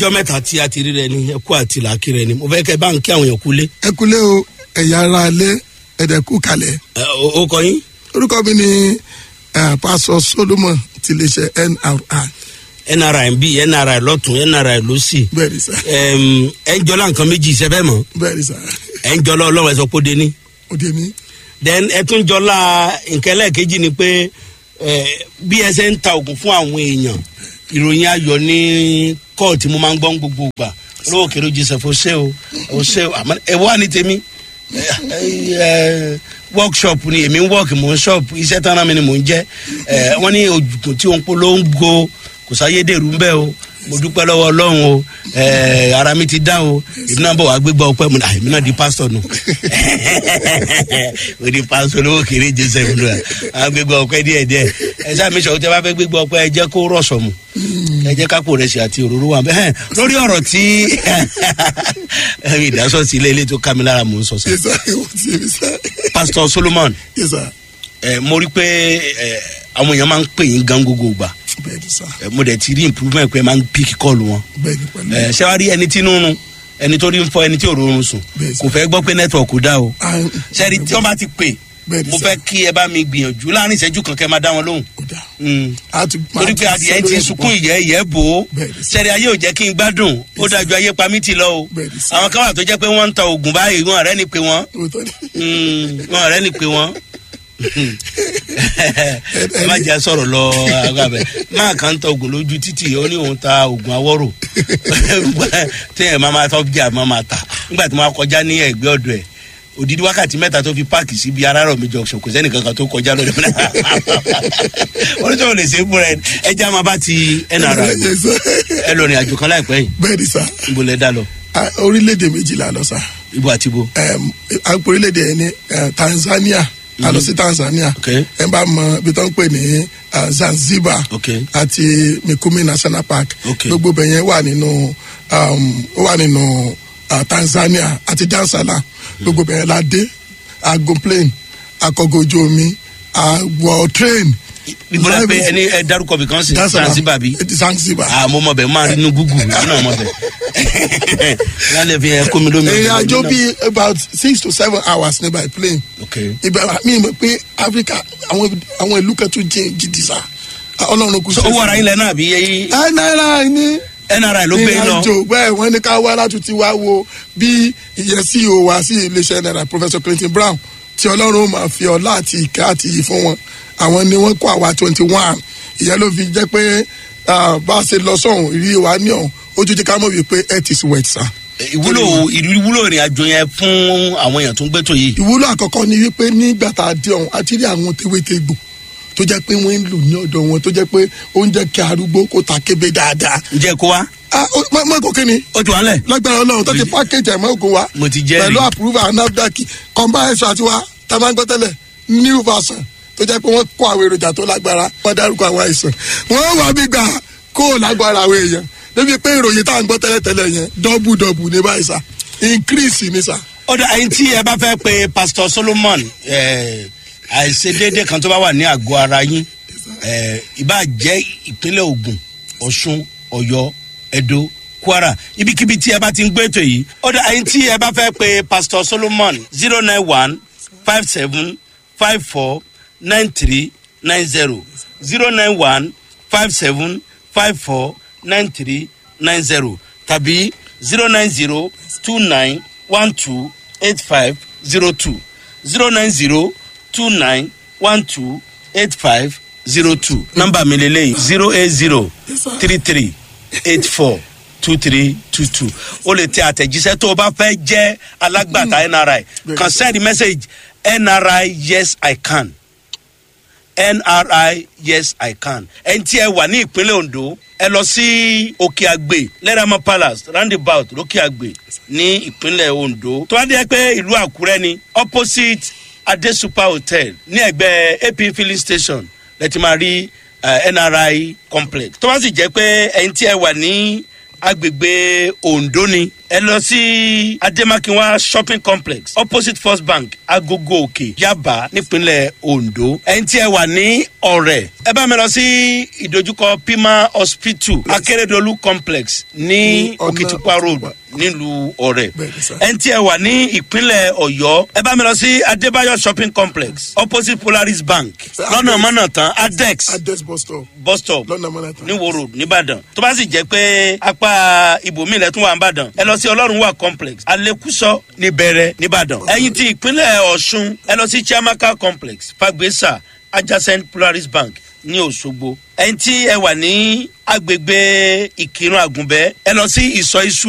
ọjọ́ mẹ́ta tí a ti rí rẹ ní ẹkú àti làákì rẹ ni mo fẹ́ kẹ́ bá ń kí àwọn èèyàn kúlé. ẹ kúlé o ẹ̀yà ara alẹ́ ẹ̀dẹ̀kú kalẹ̀. o kọ yín. orúkọ mi ni Pastor Solomon ti lè ṣe NRI ń bí NRI lọ́tún NRI lọ́sì. bẹ́ẹ̀ni sá. ẹ ń jọlá nǹkan méjì iṣẹ́ bẹ́ẹ̀ mọ́. bẹ́ẹ̀ni sá. ẹ ń jọlá ọlọ́run ẹ sọ pé ó dé ní. ó dé ní. then ẹ tún jọlá nǹkan ẹlẹ́ẹ̀kejì ni pé bí ẹ ṣe ń ta oògùn fún àwọn èèyàn ìròyìn ayọ̀ ní kóòtù mo máa ń gbọ́ gbogbo gbà olówó kèrè Joseph ọ̀sẹ̀ àmọ́ ẹ wá ní tèmi workshop ni èmi ń work mò ń shop iṣẹ́ tánà mi ni mò ń jẹ́ wọ́n ní òjùkùn tí òun polongo kò sáyédèrú ń bẹ́ o mo dúpẹ́ lọ́wọ́ Ọlọ́run o ara mi ti dá o èmi náà bọ̀ wá gbégbá ọpẹ́ mu èmi náà di pastor nù o di pastor olówó kèrè Joseph nù à gbégbá ọpẹ́ díẹ̀díẹ̀ ẹ sáà mi sọ tẹ bá fẹ́ gbégbá ọpẹ́ ẹ jẹ́ kó rọ̀ṣọ̀ mu ẹ jẹ́ kápò rẹ̀ sí àti òróró wa bẹ́ẹ̀ lórí ọ̀rọ̀ tí ìdásọ̀tì ilé tó ká mi lára mò ń sọ sọ. Pastor Solomon mo rí pé àwọn èèyàn máa ń pè yín gan gbogbo gbà mo dẹ̀ ti rí improvement pé máa ń pick call wọn ṣé wàá rí ẹni tí nínú ẹni tó rí ń fọ ẹni tí ò rọrùn sùn kò fẹ́ gbọ́ pé network dá o ṣé rí tí wọ́n bá ti pè mo fẹ́ kí ẹ bá mi gbìyànjú láàrin ìṣẹ́jú kan kẹ́ máa dá wọn lóhùn torí pé adìyẹ ti sunkún ìyẹ́ bò ó ṣẹ́rí ayé ò jẹ́ kí n gbádùn ó dájú ayé pa mí ti lọ o àwọn kan wà tó jẹ́ pé wọ́n ń ta oògùn báyìí wọn ọ̀rẹ́ ni pé wọ́n ẹ má jẹ́ sọ̀rọ̀ lọ agbábẹ́ máa kàn ń ta oògùn lójú títì ó ní òun ta oògùn awọ́rò téèyàn máa tọ́ jà máa ta nígbà tí wọ́n kọjá ní ẹ̀gbẹ́ ọ̀dọ̀ ẹ̀ odidi wákàtí mẹ́ta tó fi páàkì síbi Arárọ̀mí junction kò sẹ́ni kankan tó kọjá lórí fúnra wọ́n tó lè ṣe é fúnra ẹ já máa bá ti NRI ẹ lọ rìn àjò kan láìpẹ́ yìí. bẹ́ẹ̀ni sá. ibo lẹ dá lọ. orílẹ̀-èdè méjìlá lọ sá. ibo àti ibo. àpò orílẹ̀-èdè yẹn ní Tanzania a lọ sí Tanzania ẹ bá mọ ibi tó ń pè ní Zanzibar àti Mikumi National Park gbogbo bẹ̀ yẹn wà nínú Tanzania àti Dansala gbogbo bẹ̀rẹ̀ la dé ago plane akọgojú omi àwọ̀ train. ìbúra pé ẹni ẹ dárúkọ bí kan sí Zanzibar bí. Zanzibar. mo mọ bẹ máa rí inú Google náà mọ bẹ. lálẹ́ fi ẹ kó mi lómi. ìrìn àjò bíi about 6 to 7 hours ní by plane. ìbẹ̀rẹ̀ mi mọ̀ pé Africa àwọn ìlú kan tún jẹ́ gidi sa Ọlọ́run kù sí. owó ara ilẹ̀ náà bí yẹ. náírà ni. NRI ló gbé lọ. ìrìnàjò bẹ́ẹ̀ wọ́n ní ká wá láti ti wá wo bí ìyẹn CEO wa sí iléeṣẹ́ NRI Professor Clinton Brown tí Ọlọ́run máa fi ọlá àti ìkẹ́ àti iyì fún wọn àwọn ni wọ́n kó àwa 21 ìyẹn ló fi jẹ́ pé bá a ṣe lọ sọ̀hún ìrírí wa ní ọ̀hún ojú ti ká mọ̀ wípé health is wealth sir. ìwúlò ìrìn àjò yẹn fún àwọn èèyàn tó ń gbé tó yìí. ìwúlò àkọ́kọ́ ni wípé nígbà tá a dé ọ̀hún àti rí àwọn tewétegbò tó jẹ́ pé wọ́n ń lò ní ọ̀dọ̀ wọn tó jẹ́ pé oúnjẹ kí arúgbó kó ta kébé dáadáa. ǹjẹ́ kó wá. mọ kò kí ni. o tún wà lẹ. lágbára Ọlọ́run tó ti package ẹ̀ mọ́ kó wa. mo ti jẹ́rìí. pẹ̀lú approval NAFDAC combination àti wa tá a máa ń gbọ́ tẹ́lẹ̀ new version tó jẹ́ pé wọ́n kó àwọn èròjà tó lágbára wọ́n dárúkọ àwọn àìsàn wọ́n wà bí gbà kó lágbára àwọn èèyàn débi pé ìròyìn tá à ń gbọ́ tẹ́lẹ̀ yẹn double ní báyìí sá increase ní sá. ọ̀dọ̀ àyìn tí ẹ bá fẹ́ pe Pastor Solomon àìṣedéédé kan tó bá wà ní àgọ́ ara yín ìbá jẹ́ ìpínlẹ̀ Ògùn Ọ̀ṣun Ọ̀yọ́ Ẹdó Kwara ibikíbi tí ẹ bá ti ń gbé ètò yìí ọ̀dọ̀ àyìn tí ẹ bá fẹ́ pe Pastor Solomon 09157549390 09157549390 tàbí 09029128502 09029128502 nọ́mbà mi lélẹ́yìn 08033842322 o lè tẹ àtẹ̀jíṣẹ́ tó o bá fẹ́ jẹ́ alágbàtà NRI kan send message NRI yes I can NRI yes I can ẹni tí ẹ wà ní ìpínlẹ̀ Ondo ẹ lọ sí Òkè Àgbè Lẹ́ràmọ́ Palace roundabout lókè Àgbè ní ìpínlẹ̀ Ondo tó wá dé pé ìlú Àkúrẹ́ ni opposite Adesupa Hotel ní ẹ̀gbẹ́ AP filling station lẹ́tí máa rí NRI complex tó wá sì jẹ́ pé ẹni tí ẹ wà ní agbègbè Ondo ni ẹ lọ sí Ademakinwa shopping complex opposite First Bank Agogo Òkè Yaba nípínlẹ̀ Ondo. ẹ̀yin tí ẹ wà ní Ọ̀rẹ́ ẹ bá mi lọ sí ìdojúkọ Pima Hospital Akeredolu complex ní Okitipa road nílùú Ọ̀rẹ́. ẹ̀yin tí ẹ wà ní ìpínlẹ̀ Ọ̀yọ́ ẹ bá mi lọ sí Adébáyọ̀ shopping complex opposite Polaris Bank lọ́nà mọ́nàtán Adex bus stop ní Wo road nìbàdàn. tó bá sì jẹ́ pé apá ibòmí ilẹ̀ tún wà nìbàdàn ẹ lọ sí Ọlọ́run wà complex Alekuso níbẹ̀rẹ̀ nìbàdàn. ẹ̀yin tí ìpínlẹ̀ Ọ̀ṣun ẹ lọ sí Chiamaka complex Fagbesa adjacent Polaris Bank ní Òṣogbo. ẹ̀yin tí ẹ wà ní agbègbè Ìkìrun Àgùnbẹ́ ẹ lọ sí Ìsọ̀ Isu